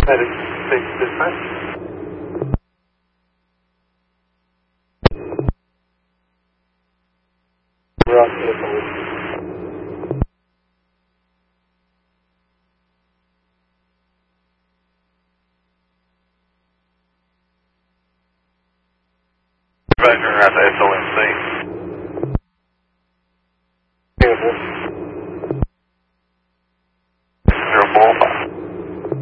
Medic 6 dispatch. Rock vehicle. Roger, at the SOMC.